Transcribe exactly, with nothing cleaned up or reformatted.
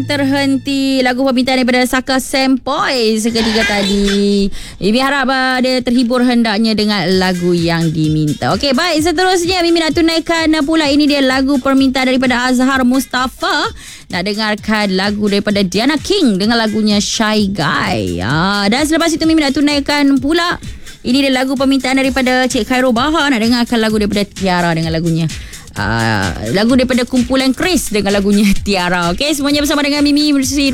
Terhenti lagu permintaan daripada Saka Sempoi seketika tadi. Mimi harap uh, dia terhibur hendaknya dengan lagu yang diminta. Okey, baik, seterusnya Mimi nak tunaikan uh, pula ini dia lagu permintaan daripada Azhar Mustafa. Nak dengarkan lagu daripada Diana King dengan lagunya Shy Guy. Ah, dan selepas itu Mimi nak tunaikan pula ini dia lagu permintaan daripada Cik Khairul Bahar. Nak dengarkan lagu daripada Tiara dengan lagunya Uh, lagu daripada kumpulan Chris dengan lagunya Tiara. Okey, semuanya bersama dengan Mimi Bersih